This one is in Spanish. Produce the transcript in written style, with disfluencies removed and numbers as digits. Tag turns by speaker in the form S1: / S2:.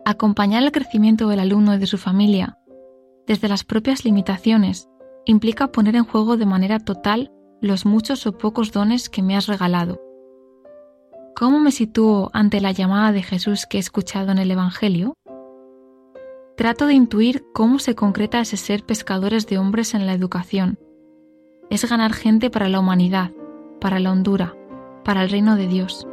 S1: Acompañar el crecimiento del alumno y de su familia, desde las propias limitaciones, implica poner en juego de manera total los muchos o pocos dones que me has regalado. ¿Cómo me sitúo ante la llamada de Jesús que he escuchado en el Evangelio? Trato de intuir cómo se concreta ese ser pescadores de hombres en la educación. Es ganar gente para la humanidad, para la hondura, para el reino de Dios.